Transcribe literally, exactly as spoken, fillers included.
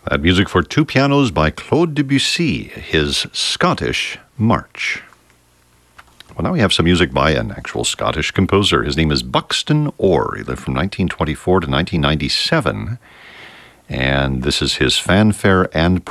That music for two pianos by Claude Debussy, his Scottish March. Well, now we have some music by an actual Scottish composer. His name is Buxton Orr. He lived from nineteen twenty-four to nineteen ninety-seven, and this is his Fanfare and